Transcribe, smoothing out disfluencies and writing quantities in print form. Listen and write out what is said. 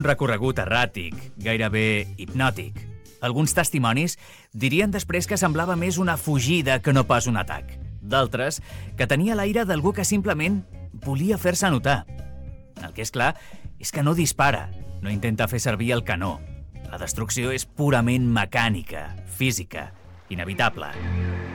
Recorregut erràtic, gairebé hipnòtic. Alguns testimonis dirien després que semblava més una fugida que no pas un atac. D'altres, que tenia l'aire d'algú que simplement volia fer-se notar. El que és clar és que no dispara, no intenta fer servir el canó. La destrucció és purament mecànica, física, inevitable.